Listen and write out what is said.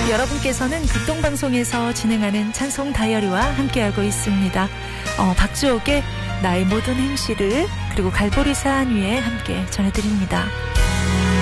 여러분께서는 극동방송에서 진행하는 찬송 다이어리와 함께하고 있습니다. 박주옥의 나의 모든 행실을 그리고 갈보리 산 위에 함께 전해드립니다.